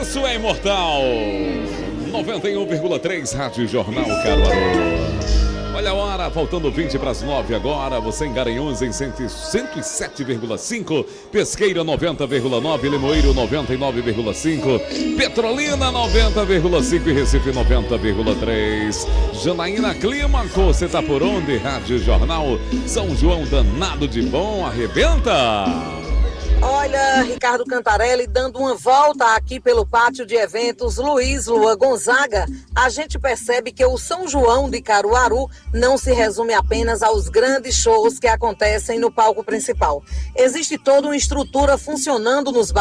sucesso é imortal. 91,3 Rádio Jornal Caruaru. Olha a hora, faltando 20 para as 9 agora. Você em Garanhuns em 107,5, Pesqueira 90,9, Limoeiro 99,5, Petrolina 90,5 e Recife 90,3. Janaína Clímaco, você tá por onde? Rádio Jornal São João danado de bom, arrebenta! Olha, Ricardo Cantarelli, dando uma volta aqui pelo pátio de eventos Luiz Lua Gonzaga, a gente percebe que o São João de Caruaru não se resume apenas aos grandes shows que acontecem no palco principal. Existe toda uma estrutura funcionando nos